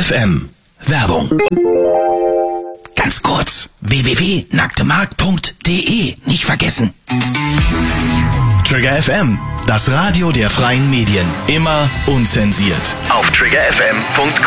FM. Werbung. Ganz kurz, www.nacktemarkt.de, nicht vergessen. Trigger FM, das Radio der freien Medien. Immer unzensiert. Auf triggerfm.com.